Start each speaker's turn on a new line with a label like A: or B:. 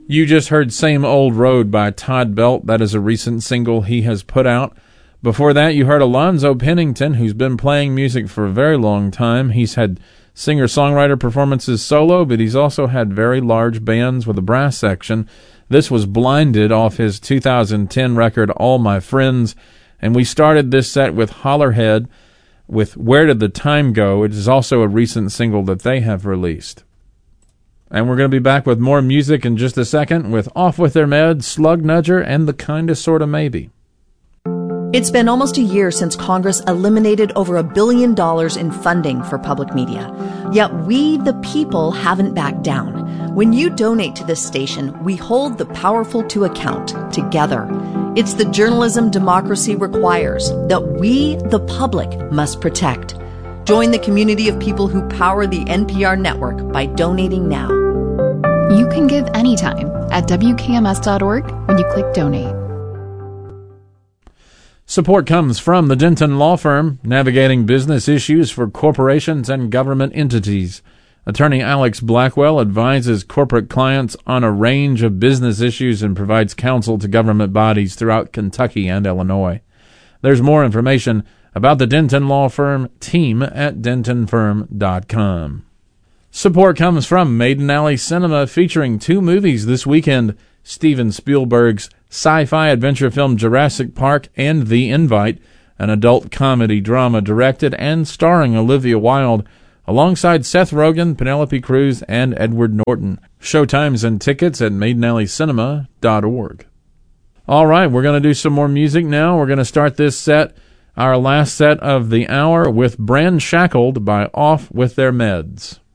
A: You just heard Same Old Road by Todd Belt. That is a recent single he has put out. Before that, you heard Alonzo Pennington, who's been playing music for a very long time. He's had singer-songwriter performances solo, but he's also had very large bands with a brass section. This was Blinded off his 2010 record, All My Friends. And we started this set with Hollerhead with Where Did the Time Go? It is also a recent single that they have released. And we're going to be back with more music in just a second with Off With Their Meds, Slug Nudger, and The Kinda Sorta Maybe.
B: It's been almost a year since Congress eliminated over $1 billion in funding for public media. Yet we, the people, haven't backed down. When you donate to this station, we hold the powerful to account together. It's the journalism democracy requires that we, the public, must protect. Join the community of people who power the NPR network by donating now.
C: You can give anytime at WKMS.org when you click donate.
A: Support comes from the Denton Law Firm, navigating business issues for corporations and government entities. Attorney Alex Blackwell advises corporate clients on a range of business issues and provides counsel to government bodies throughout Kentucky and Illinois. There's more information about the Denton Law Firm team at dentonfirm.com. Support comes from Maiden Alley Cinema, featuring 2 movies this weekend: Steven Spielberg's sci-fi adventure film Jurassic Park and The Invite, an adult comedy drama directed and starring Olivia Wilde, alongside Seth Rogen, Penelope Cruz, and Edward Norton. Showtimes and tickets at maidenalleycinema.org. All right, we're going to do some more music now. We're going to start this set, our last set of the hour, with Brand Shackled by Off With Their Meds.